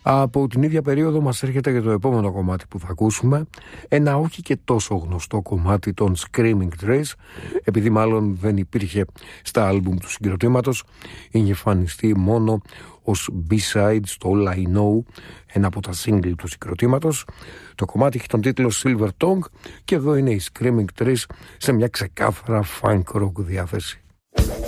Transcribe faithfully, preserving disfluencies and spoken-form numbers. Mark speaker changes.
Speaker 1: Από την ίδια περίοδο μας έρχεται και το επόμενο κομμάτι που θα ακούσουμε, ένα όχι και τόσο γνωστό κομμάτι των Screaming Trees, επειδή μάλλον δεν υπήρχε στα άλμπουμ του συγκροτήματος, είχε εμφανιστεί μόνο ως B-side στο All I Know, ένα από τα single του συγκροτήματος. Το κομμάτι έχει τον τίτλο Silver Tongue και εδώ είναι οι Screaming Trees σε μια ξεκάθαρα funk rock διάθεση.